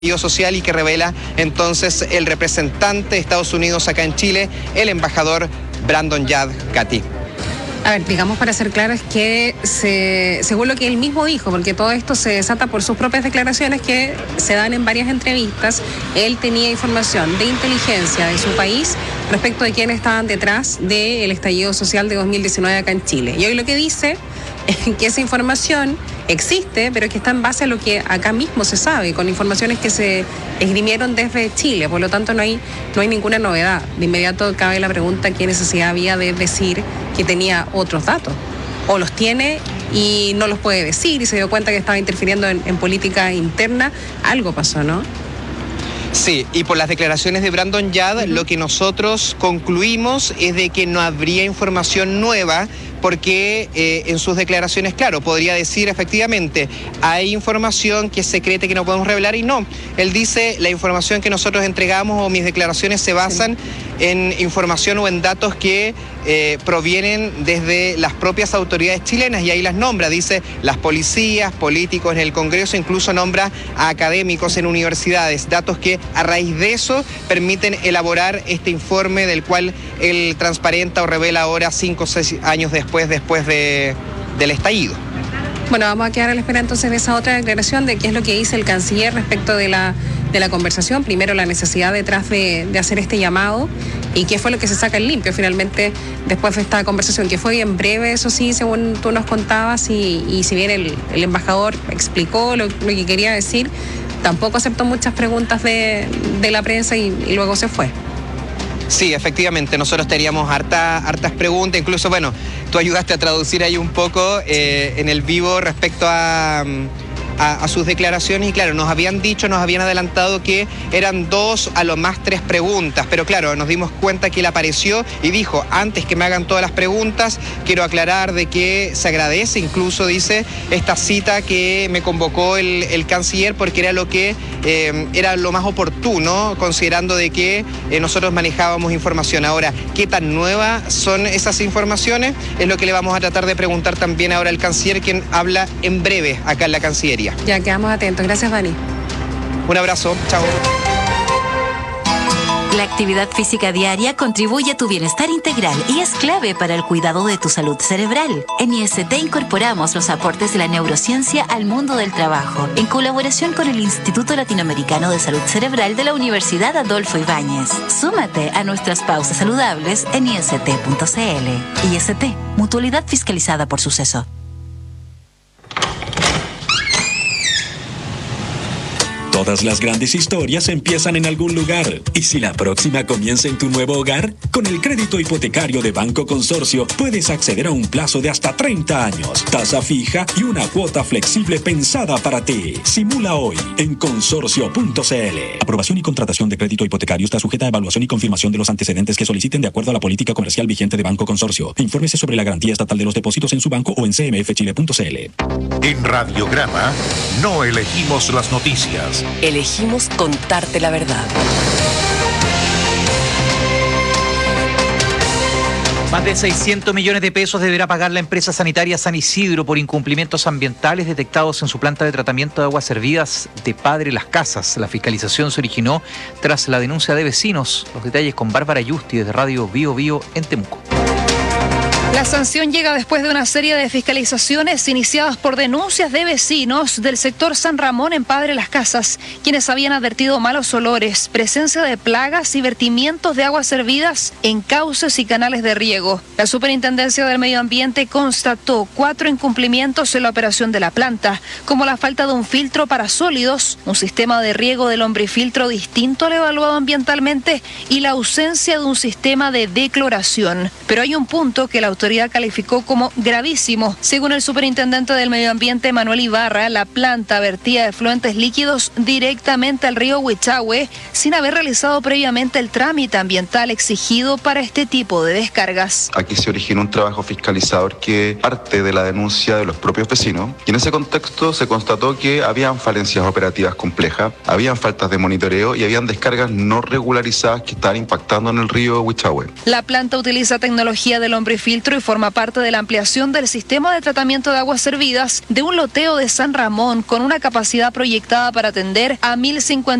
social y que revela entonces el representante de Estados Unidos acá en Chile, el embajador Brandon Yad Katy. A ver, digamos para ser claro, es que según lo que él mismo dijo, porque todo esto se desata por sus propias declaraciones que se dan en varias entrevistas, él tenía información de inteligencia de su país respecto de quiénes estaban detrás del estallido social de 2019 acá en Chile. Y hoy lo que dice es que esa información existe, pero que está en base a lo que acá mismo se sabe, con informaciones que se esgrimieron desde Chile, por lo tanto no hay ninguna novedad. De inmediato cabe la pregunta, ¿qué necesidad había de decir que tenía otros datos? O los tiene y no los puede decir y se dio cuenta que estaba interfiriendo en política interna. Algo pasó, ¿no? Sí, y por las declaraciones de Brandon Yad, lo que nosotros concluimos es de que no habría información nueva, porque en sus declaraciones, claro, podría decir efectivamente, hay información que es secreta y que no podemos revelar, y no. Él dice, la información que nosotros entregamos o mis declaraciones se basan en información o en datos que provienen desde las propias autoridades chilenas, y ahí las nombra, dice las policías, políticos en el Congreso, incluso nombra a académicos en universidades, datos que a raíz de eso permiten elaborar este informe del cual él transparenta o revela ahora 5 o 6 años después del estallido. Bueno, vamos a quedar a la espera entonces de esa otra declaración de qué es lo que dice el canciller respecto de la conversación. Primero, la necesidad detrás de hacer este llamado y qué fue lo que se saca en limpio finalmente después de esta conversación, que fue bien breve, eso sí, según tú nos contabas, y si bien el embajador explicó lo que quería decir, tampoco aceptó muchas preguntas de la prensa y luego se fue. Sí, efectivamente, nosotros teníamos hartas preguntas, incluso, bueno, tú ayudaste a traducir ahí un poco en el vivo respecto a sus declaraciones, y claro, nos habían adelantado que eran 2 a lo más 3 preguntas, pero claro, nos dimos cuenta que él apareció y dijo, antes que me hagan todas las preguntas, quiero aclarar de que se agradece, incluso dice, esta cita que me convocó el canciller, porque era lo que era lo más oportuno, considerando de que nosotros manejábamos información. Ahora, ¿qué tan nuevas son esas informaciones? Es lo que le vamos a tratar de preguntar también ahora al canciller, quien habla en breve acá en la Cancillería. Ya, quedamos atentos. Gracias, Dani. Un abrazo. Chao. La actividad física diaria contribuye a tu bienestar integral y es clave para el cuidado de tu salud cerebral. En IST incorporamos los aportes de la neurociencia al mundo del trabajo, en colaboración con el Instituto Latinoamericano de Salud Cerebral de la Universidad Adolfo Ibáñez. Súmate a nuestras pausas saludables en ist.cl. IST, mutualidad fiscalizada por Suceso. Todas las grandes historias empiezan en algún lugar. ¿Y si la próxima comienza en tu nuevo hogar? Con el crédito hipotecario de Banco Consorcio puedes acceder a un plazo de hasta 30 años, tasa fija y una cuota flexible pensada para ti. Simula hoy en consorcio.cl. Aprobación y contratación de crédito hipotecario está sujeta a evaluación y confirmación de los antecedentes que soliciten de acuerdo a la política comercial vigente de Banco Consorcio. Infórmese sobre la garantía estatal de los depósitos en su banco o en cmfchile.cl. En Radiograma no elegimos las noticias. Elegimos contarte la verdad. Más de 600 millones de pesos deberá pagar la empresa sanitaria San Isidro por incumplimientos ambientales detectados en su planta de tratamiento de aguas servidas de Padre Las Casas. La fiscalización se originó tras la denuncia de vecinos. Los detalles con Bárbara Yusti desde Radio Bio Bio en Temuco. La sanción llega después de una serie de fiscalizaciones iniciadas por denuncias de vecinos del sector San Ramón en Padre Las Casas, quienes habían advertido malos olores, presencia de plagas y vertimientos de aguas servidas en cauces y canales de riego. La Superintendencia del Medio Ambiente constató 4 incumplimientos en la operación de la planta, como la falta de un filtro para sólidos, un sistema de riego del lombrifiltro distinto al evaluado ambientalmente y la ausencia de un sistema de decloración. Pero hay un punto que la autoridad calificó como gravísimo. Según el superintendente del Medio Ambiente, Manuel Ibarra, la planta vertía efluentes líquidos directamente al río Huichahue sin haber realizado previamente el trámite ambiental exigido para este tipo de descargas. Aquí se originó un trabajo fiscalizador que parte de la denuncia de los propios vecinos, y en ese contexto se constató que habían falencias operativas complejas, habían faltas de monitoreo y habían descargas no regularizadas que estaban impactando en el río Huichahue. La planta utiliza tecnología de lombrifiltro centro y forma parte de la ampliación del sistema de tratamiento de aguas servidas de un loteo de San Ramón con una capacidad proyectada para atender a 1.050